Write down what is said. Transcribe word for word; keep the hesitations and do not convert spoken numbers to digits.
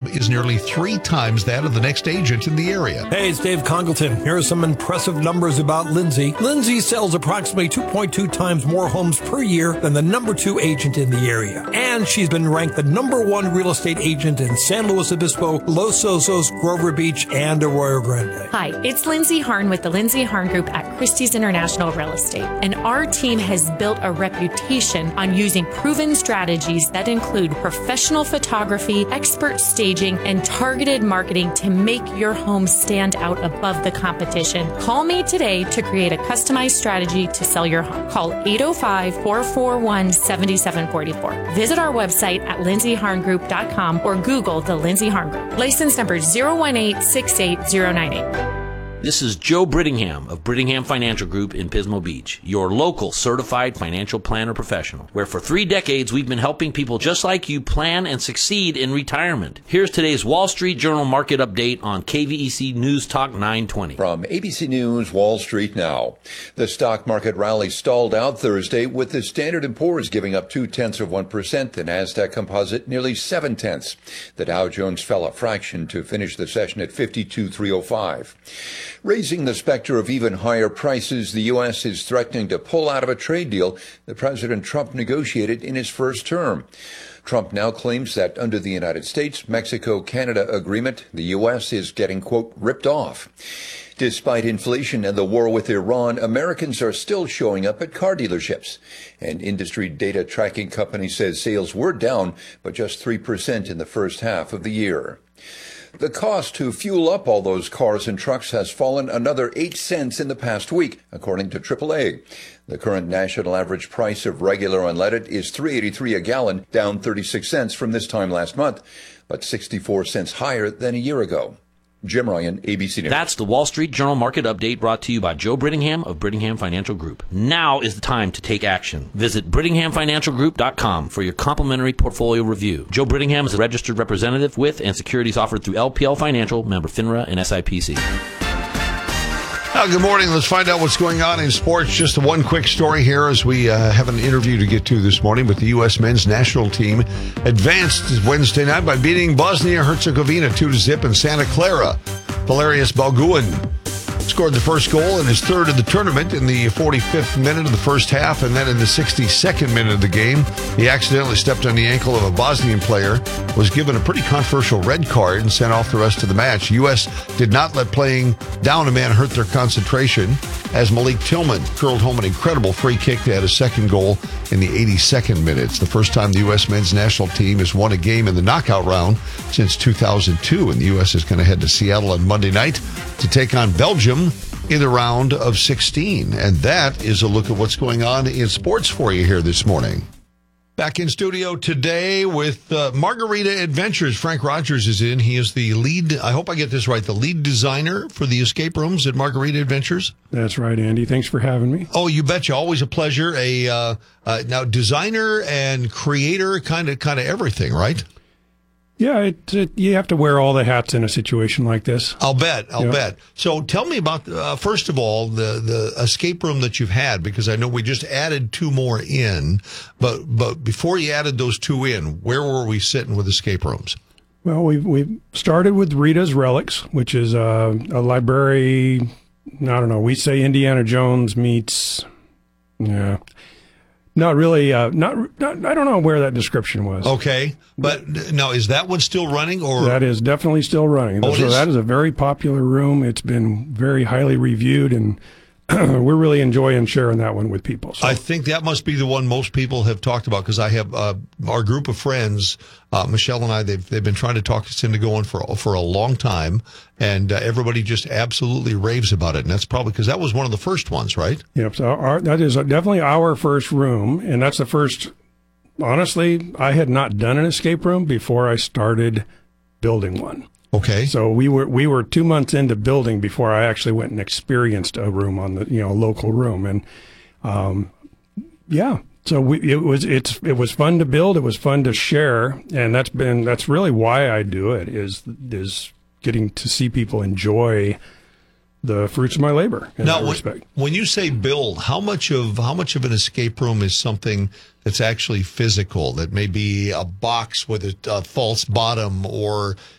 is nearly three times that of the next agent in the area. Hey, it's Dave Congleton. Here are some impressive numbers about Lindsay. Lindsay sells approximately two point two times more homes per year than the number two agent in the area. And she's been ranked the number one real estate agent in San Luis Obispo, Los Osos, Grover Beach, and Arroyo Grande. Hi, it's Lindsay Harn with the Lindsay Harn Group at Christie's International Real Estate. And our team has built a reputation on using proven strategies that include professional photography, expert staging, and targeted marketing to make your home stand out above the competition. Call me today to create a customized strategy to sell your home. Call eight oh five, four four one, seven seven four four. Visit our website at lindsay harn group dot com or Google the Lindsay Harn Group. License number zero one eight six eight zero nine eight. This is Joe Brittingham of Brittingham Financial Group in Pismo Beach, your local certified financial planner professional, where for three decades we've been helping people just like you plan and succeed in retirement. Here's today's Wall Street Journal market update on K V E C News Talk nine twenty. From A B C News, Wall Street now. The stock market rally stalled out Thursday with the Standard and Poor's giving up two-tenths of one percent, the NASDAQ Composite nearly seven-tenths. The Dow Jones fell a fraction to finish the session at fifty-two thousand three hundred five. Raising the specter of even higher prices, the U S is threatening to pull out of a trade deal that President Trump negotiated in his first term. Trump now claims that under the United States, Mexico, Canada agreement, the U S is getting, quote, ripped off. Despite inflation and the war with Iran, Americans are still showing up at car dealerships. An industry data tracking company says sales were down, but just three percent in the first half of the year. The cost to fuel up all those cars and trucks has fallen another eight cents in the past week, according to triple A. The current national average price of regular unleaded is three eighty-three a gallon, down thirty-six cents from this time last month, but sixty-four cents higher than a year ago. Jim Ryan, A B C News. That's the Wall Street Journal market update brought to you by Joe Brittingham of Brittingham Financial Group. Now is the time to take action. Visit brittingham financial group dot com for your complimentary portfolio review. Joe Brittingham is a registered representative with and securities offered through L P L Financial, member FINRA and S I P C. Now, good morning. Let's find out what's going on in sports. Just one quick story here as we uh, have an interview to get to this morning. But the U S men's national team advanced Wednesday night by beating Bosnia-Herzegovina two to zip in Santa Clara. Valerius Balguin scored the first goal and his third of the tournament in the forty-fifth minute of the first half, and then in the sixty-second minute of the game, he accidentally stepped on the ankle of a Bosnian player, was given a pretty controversial red card, and sent off the rest of the match. U S did not let playing down a man hurt their concentration, as Malik Tillman curled home an incredible free kick to add a second goal in the eighty-second minute. It's the first time the U S men's national team has won a game in the knockout round since two thousand two, and the U S is going to head to Seattle on Monday night to take on Belgium in the round of sixteen. And that is a look at what's going on in sports for you here this morning. Back in studio today with uh, Margarita Adventures. Frank Rogers is in. He is the lead, I hope I get this right, the lead designer for the escape rooms at Margarita Adventures. That's right, Andy. Thanks for having me. Oh, you betcha. Always a pleasure. A uh, uh, now designer and creator, kind of kind of everything, right? Yeah, it, it, you have to wear all the hats in a situation like this. I'll bet. I'll yeah. bet. So tell me about, uh, first of all, the, the escape room that you've had, because I know we just added two more in. But but before you added those two in, where were we sitting with escape rooms? Well, we've, we've started with Rita's Relics, which is a, a library. I don't know. We say Indiana Jones meets, yeah. Not really. Uh, not, not. I don't know where that description was. Okay, but now is that one still running, or that is definitely still running? Oh, so that is a very popular room. It's been very highly reviewed, and we're really enjoying sharing that one with people. So. I think that must be the one most people have talked about, because I have uh, our group of friends, uh, Michelle and I. They've they've been trying to talk us into going for for a long time, and uh, everybody just absolutely raves about it. And that's probably because that was one of the first ones, right? Yep. So our, that is definitely our first room, and that's the first. Honestly, I had not done an escape room before I started building one. Okay. So we were we were two months into building before I actually went and experienced a room on the you know local room, and um, yeah. So we, it was it's it was fun to build. It was fun to share, and that's been that's really why I do it is is getting to see people enjoy the fruits of my labor. In now, that when, respect. when you say build, how much of how much of an escape room is something that's actually physical? That may be a box with a, a false bottom, or